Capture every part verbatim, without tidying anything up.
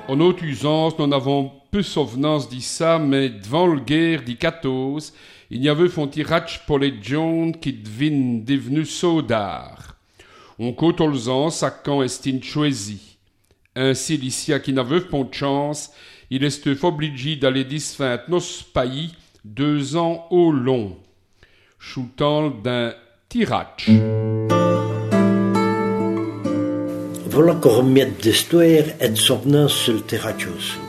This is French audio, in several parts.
En autre usance, nous n'avons peu souvenance dit ça, mais devant le guerre dit quatorze, il y avait font tirage pour les gens qui devinent devenus soldats. On côte aux ans, ça quand est-il choisi. Ainsi, l'ici qui n'avait pas de chance, il est obligé d'aller disfin nos pays deux ans au long, shootant d'un tirage. Voilà qu'on remette d'histoire et de souvenance sur le terrachosour.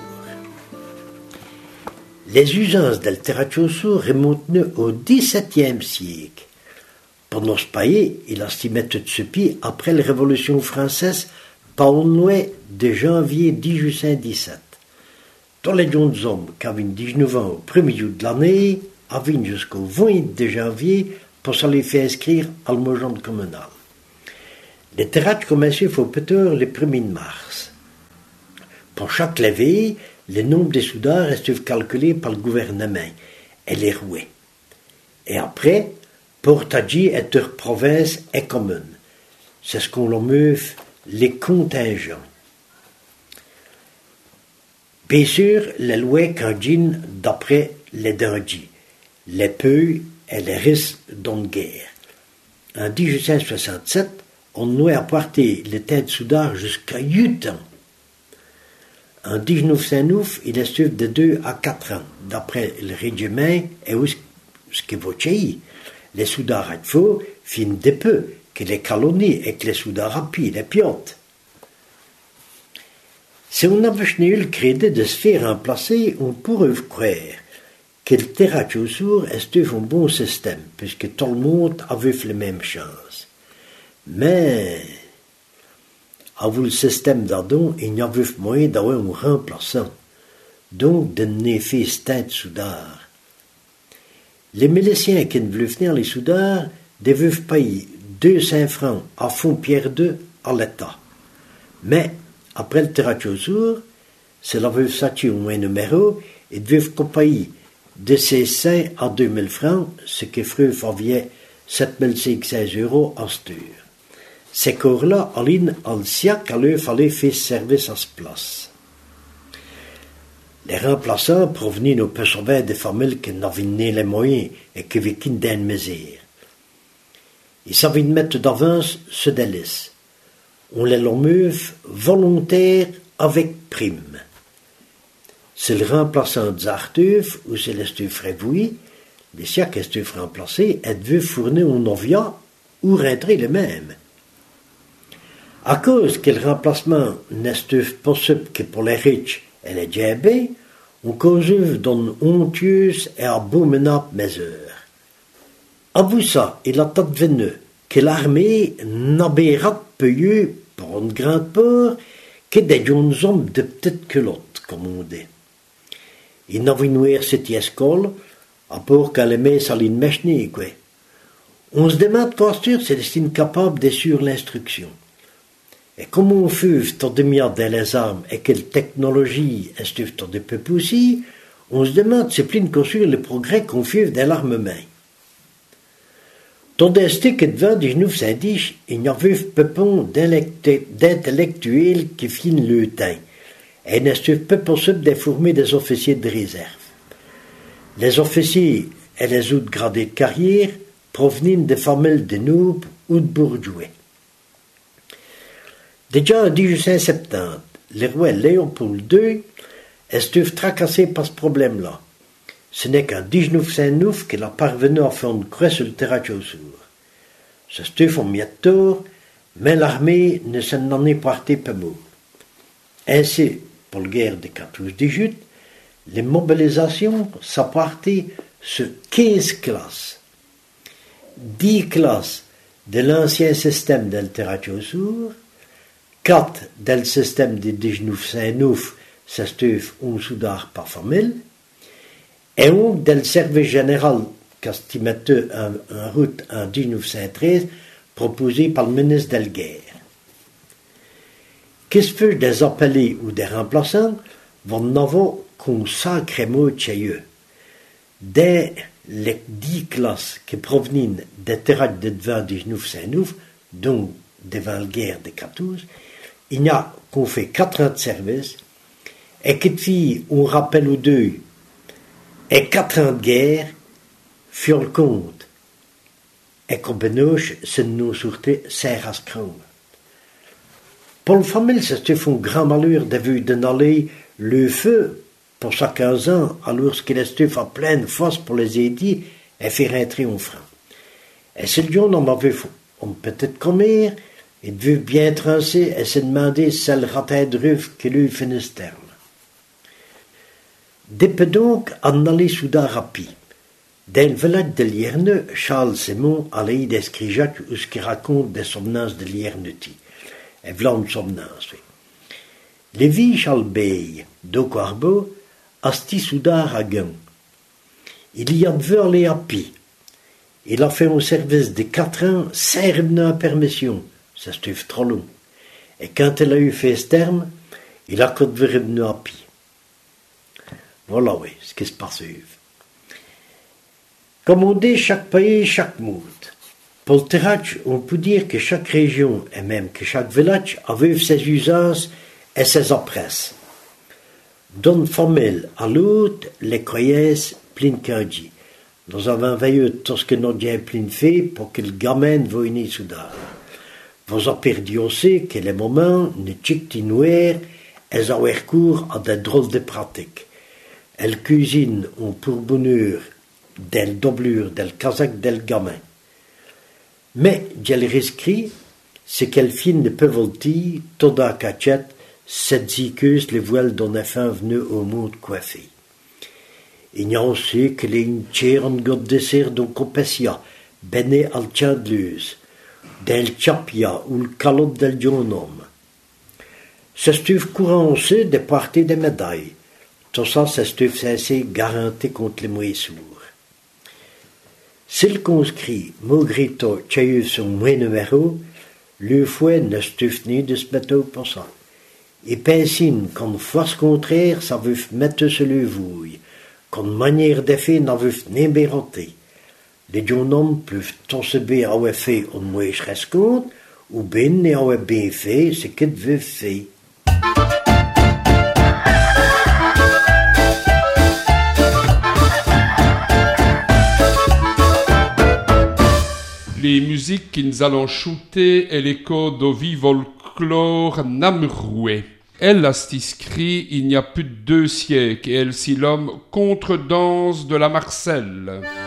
Les usances del terrachosour remontent au dix-septième siècle. Pour nos pays, il a estimé tout ce pays après la Révolution française par une loi de janvier dix-huit cent dix-sept. Tous les jeunes hommes qui avaient dix-neuf ans au premier jour de l'année avaient jusqu'au vingt de janvier pour se les faire inscrire à l'almogente communal. Les terrages commençaient au peut-être le premier mars. Pour chaque levée, le nombre de soudeurs restent calculés par le gouvernement et les roués. Et après, portagis et leur province est commune. C'est ce qu'on nomme les contingents. Bien sûr, les lois candiennent d'après les dangers, les peu et les risques d'une guerre. En dix-huit cent soixante-sept, on a apporté le temps de soudard jusqu'à huit ans. En dix-neuf cent neuf, il est de deux à quatre ans, d'après le régiment et ce que vous savez. Les soudards à faux finissent de peu que les colonies et que les soudards à pied, les piotes. Si on avait eu le crédit de se faire remplacer, on pourrait croire que le terrachosour est un bon système, puisque tout le monde avait les mêmes chances. Mais, avec le système d'Ardon, il n'y avait moyen d'avoir un remplaçant, donc de ne faire stein de soudard. Les miliciens qui ne voulaient venir les soudards devaient payer deux cents francs à fond Pierre deux à l'État. Mais, après le terrachosour, c'est la veuve Sachi au moins numéro, ils devaient payer de six cents à deux mille francs, ce qui ferait environ sept mille cinq cents euros en stur. Ces corps-là, en ligne, en siècle, il fallait faire service à ce place. Les remplaçants provenaient nos personnes des familles qui n'avaient ni les moyens et qui vécuent dans une misère. Ils savaient mettre d'avance ce délice. On les nommait volontaires avec prime. C'est le remplaçant de Zarteuf ou c'est l'estuf Frévoui, les siècles estuf remplacés, et devaient fournir un novia ou rentrer les mêmes. À cause que le remplacement n'est possible que pour les riches et les diabés, on cause d'une honteuse et abominable mesure. À vous ça, il a advenu que l'armée n'avait pas payé pour une grande part que des jeunes hommes de petites culottes, comme on dit. Ils n'avaient noué cette école, à part qu'elle aimait ça les mèchner, quoi. On se demande quoi sûr, c'est des incapables d'assurer l'instruction. Et comme on fait tant de milliards dans les armes et quelle technologie est tant de peu aussi, on se demande c'est plein de sur le progrès qu'on fait dans l'armement. Tandis que devant dix-neuf cent dix, il n'y avait pas d'intellectuels qui finissent le temps, et il n'est pas possible d'informer des officiers de réserve. Les officiers et les autres gradés de carrière provenaient de familles de nobles ou de bourgeois. Déjà en dix-huit cent soixante-dix, le roi Léopold deux est tracassé par ce problème-là. Ce n'est qu'en dix-neuf cent neuf qu'il a parvenu à faire une croix sur le terrachosour. Ce stuf en miette tour, mais l'armée ne s'en est portée pas mot. Ainsi, pour la guerre de quatorze dix-huit, les mobilisations s'apportaient sur quinze classes. dix classes de l'ancien système del terrachosour, quatre del système de dix-neuf cent neuf, ça stuf un soudard par famille, et un del service général qui mettait en, en route en dix-neuf cent treize, proposé par le ministre de la Guerre. Qu'est-ce que des appelés ou des remplaçants vont n'avoir qu'un sacré mot chez eux. Dès les dix classes qui provenaient des terrains de devant dix-neuf cent neuf, donc devant la guerre de quatorze, il n'y a qu'on fait quatre ans de service Et que fille, on rappelle aux deux, et quatre ans de guerre, furent le compte. Et qu'on benoche, c'est nous sortait serre à scrum. Pour le famille, c'est un grand malheur d'avoir d'aller le feu pour sa quinze ans, alors qu'il est à pleine force pour les aider et faire entrer en frein. Et si le jour, on avait une petite commère, il devait bien trancher et se demander si elle ratait de rêve qu'il lui finisterne. Depuis donc, on allait soudain rapide. Dans le village de Lierne, Charles Simon allait descrire où ce qui raconte des somnances de Lierne-ti. Et voilà une somnance, oui. Lévi Charles Bey, d'Ocarbo, asti soudain à Gun. Il y a devant aller à pied. Il a fait un service de quatre ans, sans revenir permission. Ça se trouve trop long. Et quand il a eu fait ce terme, il a continué à revenir à pied. Voilà, oui, ce qui se passe. Comme on dit, chaque pays, chaque monde. Pour le terrain, on peut dire que chaque région, et même que chaque village, avait ses usages et ses appresses. D'une famille à l'autre, les croyances plein de nous avons veillé tout ce que nous avons plein fait pour que le gamin vienne soudain. Vous avez perdu aussi que les moments ne chiquent elles ont recours à des drôles de pratiques. Elles cuisinent en pourbournure del doublure del casaque del gamin. Mais, j'ai rescrit, c'est qu'elles finissent de pevolti, tout à cachette, cette ziqueuse les voiles d'un enfant venu au monde coiffé. Il y a aussi que les tchères god dessert d'un compassia, bene al tchadleuse, del chapia ou le calotte del jeune homme. C'est stuff courant aussi de porter des médailles. Tout ça, c'est stuff assez garanti contre les moyens sourds. S'il conscrit Maugrito Tchaïu son moins numéro, le fouet ne stuff ni de se mettre pour ça. Et pensine qu'en force contraire, ça veut mettre sur le vouille, qu'en manière d'effet, n'a veut ni béroter. Les jeunes hommes peuvent tous bien avoir fait un moins compte, ou bien n'y avoir bien fait ce qu'ils veulent faire. Les musiques que nous allons shooter est l'écho d'Ovi Volclore Namroué. Elle a inscrit il n'y a plus de deux siècles et elle s'y l'homme contre-danse de la Marcelle.